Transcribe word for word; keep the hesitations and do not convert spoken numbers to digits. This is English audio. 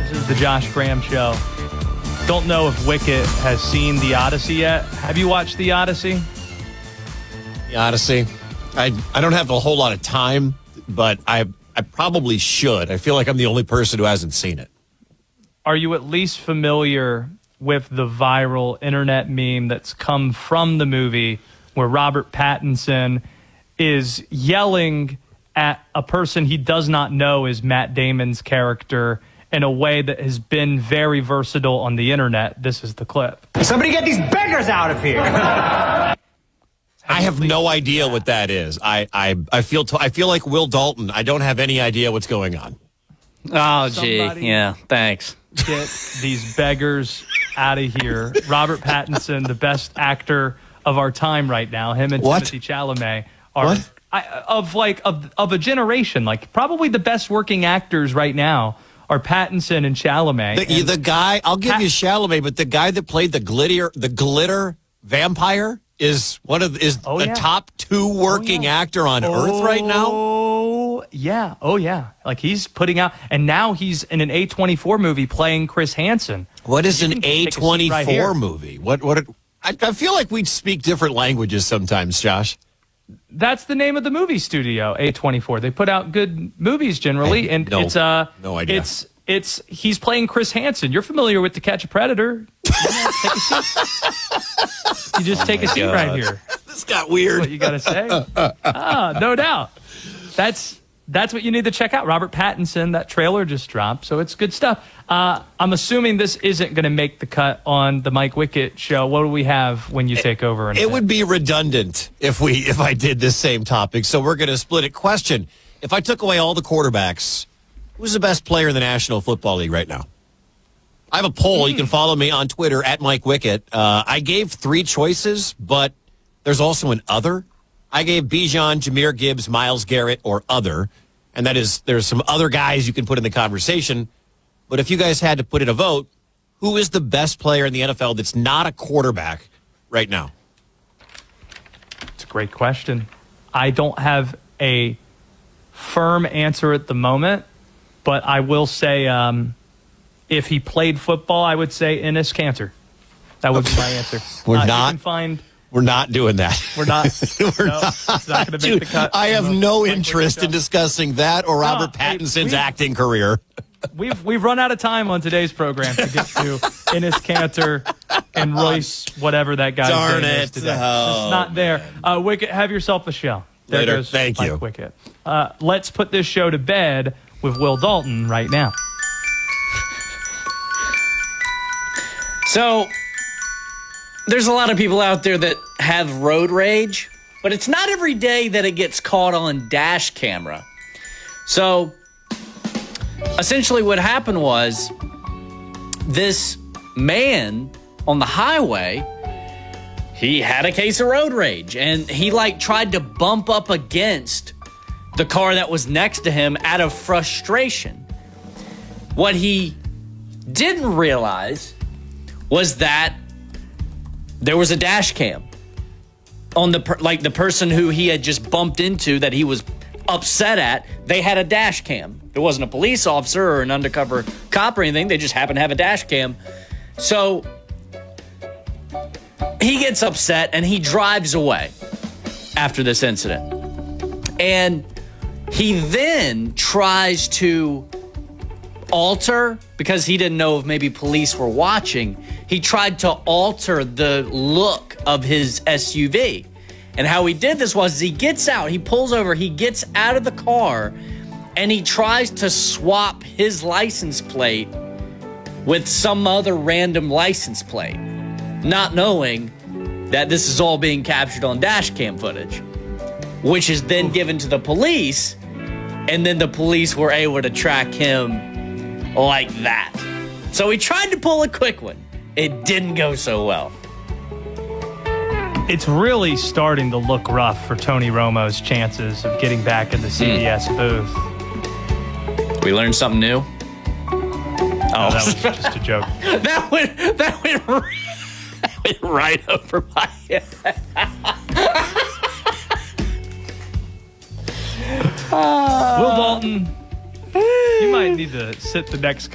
This is the Josh Graham Show. Don't know if Wicket has seen The Odyssey yet. Have you watched The Odyssey? The Odyssey? I I don't have a whole lot of time, but I I probably should. I feel like I'm the only person who hasn't seen it. Are you at least familiar with the viral internet meme that's come from the movie where Robert Pattinson is yelling at a person he does not know is Matt Damon's character in a way that has been very versatile on the internet? This is the clip. Somebody get these beggars out of here. I have no idea what that is. I I, I feel t- I feel like Will Dalton. I don't have any idea what's going on. Oh, gee. Somebody Yeah, thanks. Get these beggars out of here. Robert Pattinson, the best actor of our time right now, him and What? Timothée Chalamet are What? I, of like of of a generation. Like probably the best working actors right now are Pattinson and Chalamet. The, And the guy, I'll give Pat- you Chalamet, but the guy that played the glitter the glitter vampire is one of is Oh, a yeah. top two working yeah. actor on earth right now. Oh yeah, oh yeah. Like he's putting out, and now he's in an A twenty-four movie playing Chris Hansen. What is You an can A take a seat right here. twenty-four movie? What what? It, I, I feel like we speak different languages sometimes, Josh. That's the name of the movie studio, A twenty-four. They put out good movies generally, I- and no, it's uh, no idea. It's it's he's playing Chris Hansen. You're familiar with To Catch a Predator? Yeah, take a seat. You just take a seat right here. This got What weird. you got to say? Ah, no doubt. That's that's what you need to check out. Robert Pattinson. That trailer just dropped, so it's good stuff. Uh, I'm assuming this isn't going to make the cut on the Mike Wicket show. What do we have when you take over? In a It minute? would be redundant if we if I did this same topic. So we're going to split it. Question: if I took away all the quarterbacks, who's the best player in the National Football League right now? I have a poll. You can follow me on Twitter at Mike Wicket. Uh, I gave three choices, but there's also an other. I gave Bijan, Jahmyr Gibbs, Myles Garrett, or other. And that is, there's some other guys you can put in the conversation. But if you guys had to put in a vote, who is the best player in the N F L that's not a quarterback right now? It's a great question. I don't have a firm answer at the moment, but I will say um, if he played football, I would say Enes Kanter. That would be my answer. We're Uh, you not- can find. We're not doing that. We're not. We're no, not. It's not going to make Dude, the cut. I have on the no Mike Wicket interest show. in discussing that or Robert hey, Pattinson's we- acting career. We've we've run out of time on today's program to get to Enes Kanter and Royce, whatever that guy's Darn name it. is today. Oh, it's not there. Uh, Wicket, have yourself a show. There Later. goes Thank Mike you. Wicket. Uh, let's put this show to bed with Will Dalton right now. So, there's a lot of people out there that have road rage, but it's not every day that it gets caught on dash camera. So, essentially what happened was this man on the highway, he had a case of road rage, and he like tried to bump up against the car that was next to him out of frustration. What he didn't realize was that there was a dash cam on the per- like the person who he had just bumped into that he was upset at. They had a dash cam. There wasn't a police officer or an undercover cop or anything. They just happened to have a dash cam. So he gets upset and he drives away after this incident. And he then tries to alter, because he didn't know if maybe police were watching, he tried to alter the look of his S U V. And how he did this was he gets out, he pulls over, he gets out of the car, and he tries to swap his license plate with some other random license plate, not knowing that this is all being captured on dash cam footage, which is then given to the police, and then the police were able to track him like that. So he tried to pull a quick one. It didn't go so well. It's really starting to look rough for Tony Romo's chances of getting back in the C B S Hmm. booth. We learned something new. Oh, that was just a joke. that went that went, right, that went right over my head. Will Dalton, you might need to sit the next